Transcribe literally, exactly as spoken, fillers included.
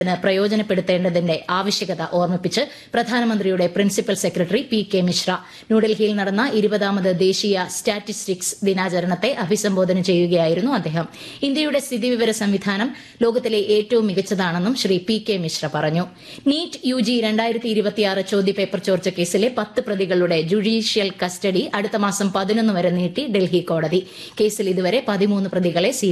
ന് പ്രയോജനപ്പെടുത്തേണ്ടതിന്റെ ആവശ്യകത ഓർമ്മിപ്പിച്ച് പ്രധാനമന്ത്രിയുടെ principal secretary P K Mishra ന്യൂഡൽഹിയിൽ നടന്ന ഇരുപതാമത് ദേശീയ സ്റ്റാറ്റിസ്റ്റിക്സ് ദിനാചരണത്തെ അഭിസംബോധന ചെയ്യുകയായിരുന്നു അദ്ദേഹം. ഇന്ത്യയുടെ സ്ഥിതിവിവര സംവിധാനം ലോകത്തിലെ ഏറ്റവും മികച്ചതാണെന്നും ശ്രീ പി കെ മിശ്ര പറഞ്ഞു. നീറ്റ് യുജി രണ്ടായിരത്തി ഇരുപത്തിയാറ് ചോദ്യപേപ്പർ ചോർച്ച കേസിലെ പത്ത് പ്രതികളുടെ ജുഡീഷ്യൽ കസ്റ്റഡി അടുത്ത മാസം പതിനൊന്ന് വരെ നീട്ടി ഡൽഹി കോടതി. കേസിൽ ഇതുവരെ പതിമൂന്ന് പ്രതികളെ സി